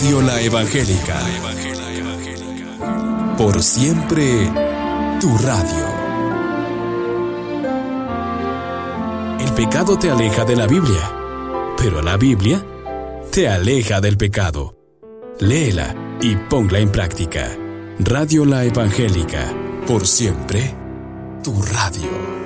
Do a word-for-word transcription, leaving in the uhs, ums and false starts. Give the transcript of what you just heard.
Radio La Evangélica. Por siempre, tu radio. El pecado te aleja de la Biblia, pero la Biblia te aleja del pecado. Léela y ponla en práctica. Radio La Evangélica. Por siempre, tu radio.